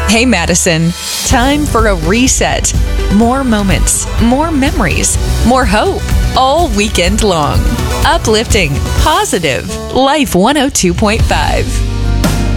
Hey, Madison. Time for a reset. More moments, more memories, more hope all weekend long. Uplifting, positive, Life 102.5.